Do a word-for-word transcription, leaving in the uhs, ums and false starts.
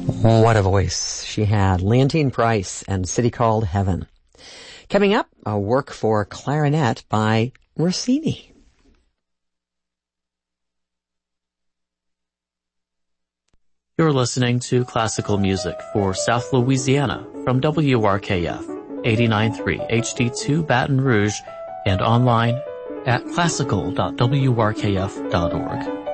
What a voice she had. Leontine Price and City Called Heaven. Coming up, a work for clarinet by Rossini. You're listening to classical music for South Louisiana from W R K F eighty-nine point three H D two Baton Rouge and online at classical dot w r k f dot org.